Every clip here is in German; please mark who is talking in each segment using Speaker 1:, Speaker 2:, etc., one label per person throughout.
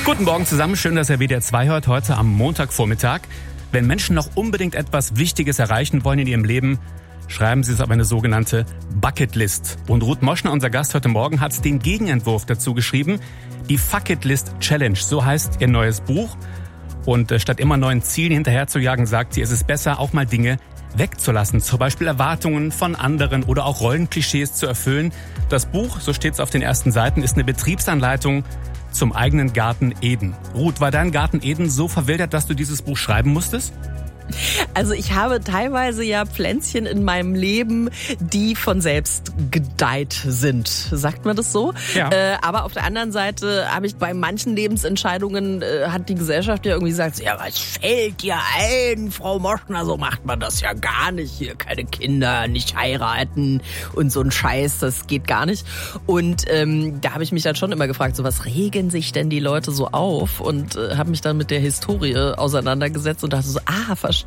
Speaker 1: Guten Morgen zusammen, schön, dass ihr WDR 2 hört, heute am Montagvormittag. Wenn Menschen noch unbedingt etwas Wichtiges erreichen wollen in ihrem Leben, schreiben sie es auf eine sogenannte Bucketlist. Und Ruth Moschner, unser Gast heute Morgen, hat den Gegenentwurf dazu geschrieben. Die Fucketlist Challenge, so heißt ihr neues Buch. Und statt immer neuen Zielen hinterherzujagen, sagt sie, es ist besser, auch mal Dinge wegzulassen. Zum Beispiel Erwartungen von anderen oder auch Rollenklischees zu erfüllen. Das Buch, so steht es auf den ersten Seiten, ist eine Betriebsanleitung zum eigenen Garten Eden. Ruth, war dein Garten Eden so verwildert, dass du dieses Buch schreiben musstest?
Speaker 2: Also ich habe teilweise ja Pflänzchen in meinem Leben, die von selbst gedeiht sind. Sagt man das so?
Speaker 1: Ja.
Speaker 2: Aber auf der anderen Seite habe ich bei manchen Lebensentscheidungen, hat die Gesellschaft ja irgendwie gesagt, ja, was fällt dir ein, Frau Moschner, so macht man das ja gar nicht. Hier keine Kinder, nicht heiraten und so ein Scheiß, das geht gar nicht. Und da habe ich mich dann schon immer gefragt, so was regen sich denn die Leute so auf? Und habe mich dann mit der Historie auseinandergesetzt und dachte so, verstehe.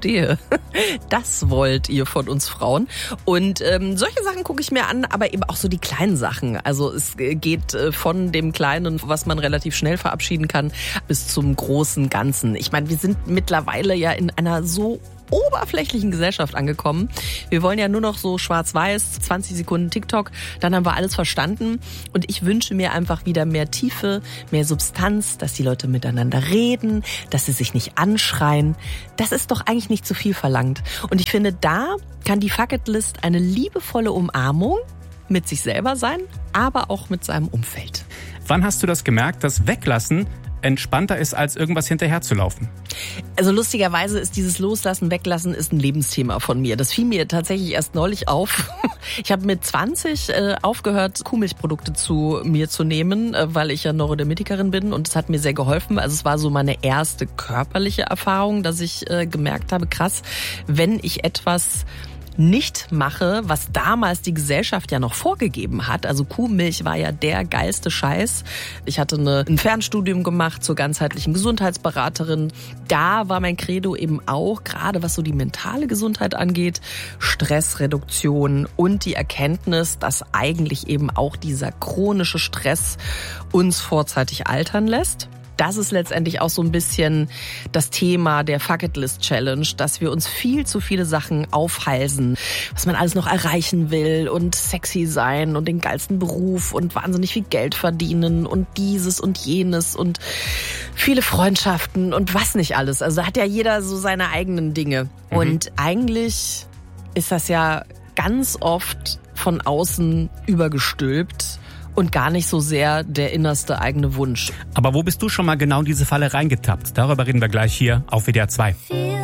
Speaker 2: Das wollt ihr von uns Frauen. Und solche Sachen gucke ich mir an, aber eben auch so die kleinen Sachen. Also es geht von dem Kleinen, was man relativ schnell verabschieden kann, bis zum großen Ganzen. Ich meine, wir sind mittlerweile ja in einer so oberflächlichen Gesellschaft angekommen. Wir wollen ja nur noch so schwarz-weiß, 20 Sekunden TikTok, dann haben wir alles verstanden. Und ich wünsche mir einfach wieder mehr Tiefe, mehr Substanz, dass die Leute miteinander reden, dass sie sich nicht anschreien. Das ist doch eigentlich nicht zu viel verlangt. Und ich finde, da kann die Fucketlist eine liebevolle Umarmung mit sich selber sein, aber auch mit seinem Umfeld.
Speaker 1: Wann hast du das gemerkt, dass Weglassen entspannter ist, als irgendwas hinterherzulaufen?
Speaker 2: Also lustigerweise ist dieses Loslassen, Weglassen ist ein Lebensthema von mir. Das fiel mir tatsächlich erst neulich auf. Ich habe mit 20 aufgehört, Kuhmilchprodukte zu mir zu nehmen, weil ich ja Neurodermitikerin bin und es hat mir sehr geholfen. Also es war so meine erste körperliche Erfahrung, dass ich gemerkt habe, krass, wenn ich etwas nicht mache, was damals die Gesellschaft ja noch vorgegeben hat. Also Kuhmilch war ja der geilste Scheiß. Ich hatte ein Fernstudium gemacht zur ganzheitlichen Gesundheitsberaterin. Da war mein Credo eben auch, gerade was so die mentale Gesundheit angeht, Stressreduktion und die Erkenntnis, dass eigentlich eben auch dieser chronische Stress uns vorzeitig altern lässt. Das ist letztendlich auch so ein bisschen das Thema der Fucketlist Challenge, dass wir uns viel zu viele Sachen aufhalsen, was man alles noch erreichen will und sexy sein und den geilsten Beruf und wahnsinnig viel Geld verdienen und dieses und jenes und viele Freundschaften und was nicht alles. Also da hat ja jeder so seine eigenen Dinge. Und eigentlich ist das ja ganz oft von außen übergestülpt und gar nicht so sehr der innerste eigene Wunsch.
Speaker 1: Aber wo bist du schon mal genau in diese Falle reingetappt? Darüber reden wir gleich hier auf WDR 2.